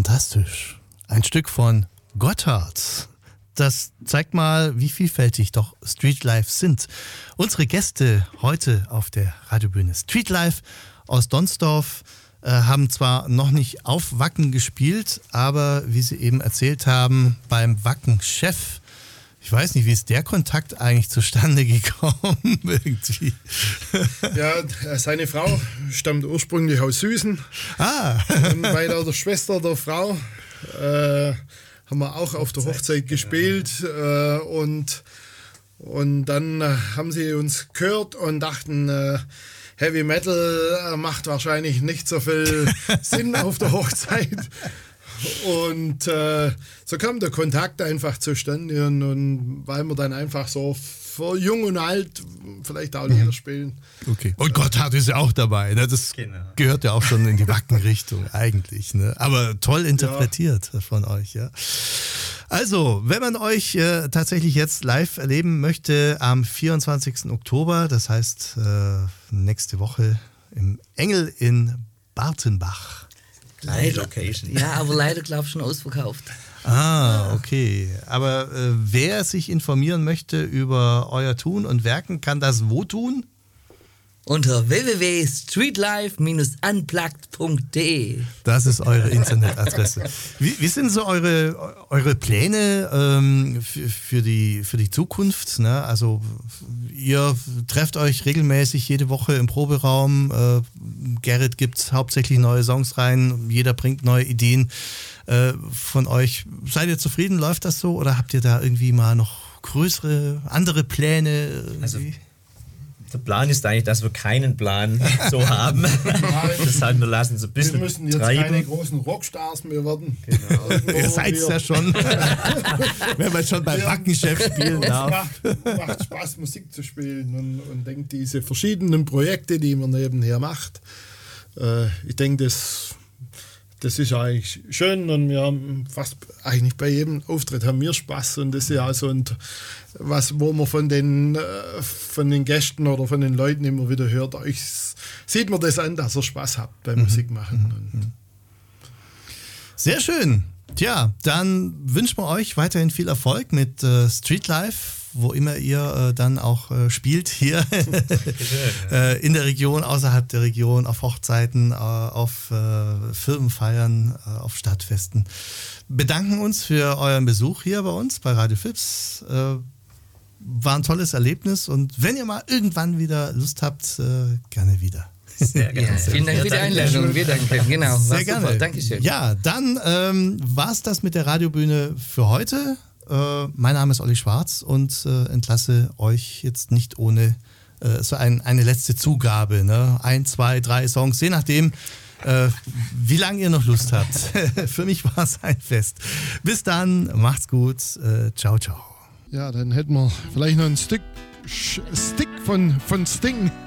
Fantastisch. Ein Stück von Gotthard. Das zeigt mal, wie vielfältig doch Streetlife sind. Unsere Gäste heute auf der Radiobühne Streetlife aus Donsdorf haben zwar noch nicht auf Wacken gespielt, aber wie sie eben erzählt haben, beim Wacken-Chef, ich weiß nicht, wie ist der Kontakt eigentlich zustande gekommen irgendwie? Ja, seine Frau stammt ursprünglich aus Süßen. Und bei der Schwester der Frau haben wir auch auf der Hochzeit gespielt. Und dann haben sie uns gehört und dachten, Heavy Metal macht wahrscheinlich nicht so viel Sinn auf der Hochzeit. Und so kam der Kontakt einfach zustande und weil wir dann einfach so für jung und alt vielleicht auch Lieder spielen. Okay. Und Gotthard ist ja auch dabei, ne? Das gehört ja auch schon in die Wacken-Richtung eigentlich, ne? Aber toll interpretiert von euch, ja. Also, wenn man euch tatsächlich jetzt live erleben möchte, am 24. Oktober, das heißt nächste Woche im Engel in Bartenbach. Leider. Location. Ja, aber leider, glaube ich, schon ausverkauft. Okay. Aber wer sich informieren möchte über euer Tun und Werken, kann das wo tun? Unter www.streetlife-unplugged.de. Das ist eure Internetadresse. Wie sind so eure Pläne für die Zukunft? Ne? Also ihr trefft euch regelmäßig jede Woche im Proberaum. Gerrit gibt hauptsächlich neue Songs rein. Jeder bringt neue Ideen von euch. Seid ihr zufrieden? Läuft das so? Oder habt ihr da irgendwie mal noch größere, andere Pläne? Also der Plan ist eigentlich, dass wir keinen Plan so haben. Deshalb wir lassen so ein bisschen wir müssen jetzt treiben. Keine großen Rockstars mehr werden. Genau. Ihr seid es ja schon. Wenn man schon beim Wackenchef spielen darf. Macht Spaß, Musik zu spielen und denke, diese verschiedenen Projekte, die man nebenher macht, ich denke, das ist eigentlich schön und wir haben fast eigentlich bei jedem Auftritt haben wir Spaß und das ist ja so wo man von den Gästen oder von den Leuten immer wieder hört, euch sieht man das an, dass ihr Spaß habt beim Musikmachen. Sehr schön. Tja, dann wünschen wir euch weiterhin viel Erfolg mit Streetlife, wo immer ihr dann auch spielt hier in der Region, außerhalb der Region, auf Hochzeiten, auf Firmenfeiern, auf Stadtfesten. Bedanken uns für euren Besuch hier bei uns, bei Radio Fips. War ein tolles Erlebnis und wenn ihr mal irgendwann wieder Lust habt, gerne wieder. Sehr gerne. Ja, vielen Dank für die Einladung. Wir danken. Genau. Sehr gerne. Super. Dankeschön. Ja, dann war es das mit der Radiobühne für heute. Mein Name ist Olli Schwarz und entlasse euch jetzt nicht ohne so eine letzte Zugabe. Ne? 1, 2, 3 Songs, je nachdem, wie lange ihr noch Lust habt. Für mich war es ein Fest. Bis dann, macht's gut. Ciao, ciao. Ja, dann hätten wir vielleicht noch einen Stick von Sting.